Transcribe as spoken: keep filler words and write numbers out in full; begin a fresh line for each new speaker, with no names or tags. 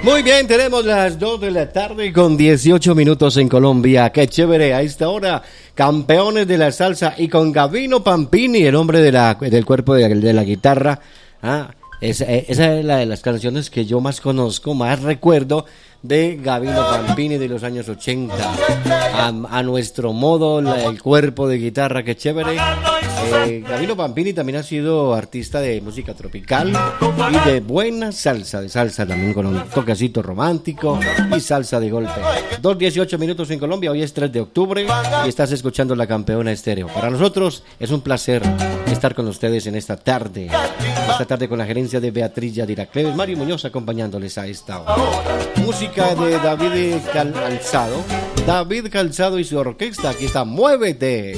Muy bien, tenemos las dos de la tarde con dieciocho minutos en Colombia. Qué chévere, a esta hora, campeones de la salsa y con Gabino Pampini, el hombre de la, del cuerpo de, de la guitarra. Ah, esa, esa es la de las canciones que yo más conozco, más recuerdo de Gabino Pampini de los años ochenta. A, a nuestro modo, la, el cuerpo de guitarra, qué chévere. Eh, Gabino Pampini también ha sido artista de música tropical y de buena salsa, de salsa también con un toquecito romántico y salsa de golpe. dos dieciocho minutos en Colombia, hoy es tres de octubre y estás escuchando La Campeona Estéreo. Para nosotros es un placer estar con ustedes en esta tarde, esta tarde con la gerencia de Beatriz Yadira Cleves, Mario Muñoz acompañándoles a esta hora. Música de David Calzado, David Calzado y su orquesta, aquí está Muévete.